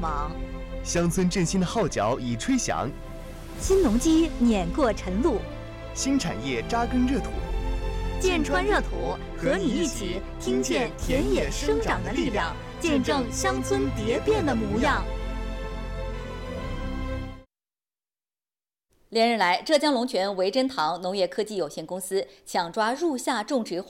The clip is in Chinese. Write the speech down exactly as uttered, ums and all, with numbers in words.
忙。 乡村振兴的号角已吹响， 新农机碾过晨露， 新产业扎根热土。 剑川热土和你一起听见田野生长的力量，见证乡村蝶变的模样。 连日来，浙江龙泉维珍堂农业科技有限公司抢抓入夏种植环